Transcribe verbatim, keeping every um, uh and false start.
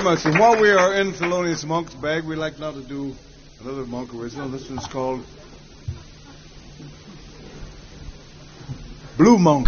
very much. And while we are in Thelonious Monk's bag, we'd like now to do another Monk original. This one's called Blue Monk.